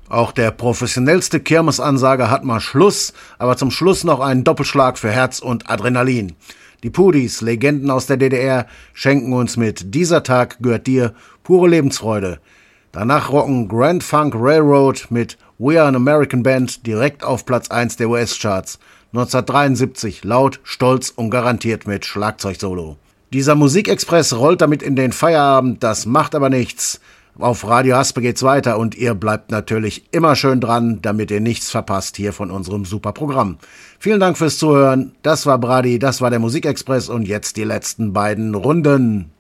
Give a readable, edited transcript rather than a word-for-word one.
Auch der professionellste Kirmesansager hat mal Schluss, aber zum Schluss noch einen Doppelschlag für Herz und Adrenalin. Die Pudis, Legenden aus der DDR, schenken uns mit Dieser Tag gehört dir pure Lebensfreude. Danach rocken Grand Funk Railroad mit We Are an American Band direkt auf Platz 1 der US-Charts. 1973 laut, stolz und garantiert mit Schlagzeugsolo. Dieser Musikexpress rollt damit in den Feierabend, das macht aber nichts. Auf Radio Haspe geht's weiter und ihr bleibt natürlich immer schön dran, damit ihr nichts verpasst hier von unserem super Programm. Vielen Dank fürs Zuhören. Das war Brady, das war der Musikexpress und jetzt die letzten beiden Runden.